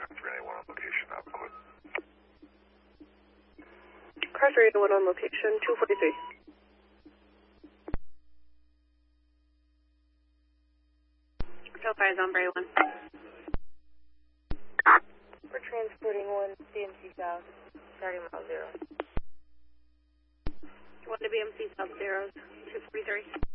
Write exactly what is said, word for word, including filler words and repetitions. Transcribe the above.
three ninety-one on location, out quick. Car three ninety-one on location, two forty-three. Still fires on Bray one. We're transporting one B M C South, starting mile zero. One to B M C South zeros, two forty-three.